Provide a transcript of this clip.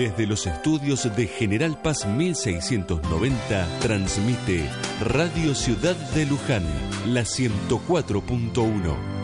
Desde los estudios de General Paz 1690 transmite Radio Ciudad de Luján, la 104.1.